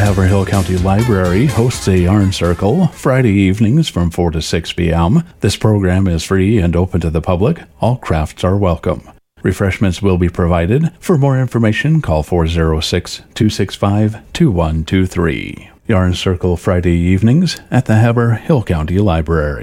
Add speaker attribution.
Speaker 1: Haverhill County Library hosts a yarn circle Friday evenings from 4 to 6 p.m. This program is free and open to the public. All crafts are welcome. Refreshments will be provided. For more information, call 406-265-2123. Yarn Circle Friday evenings at the Haverhill County Library.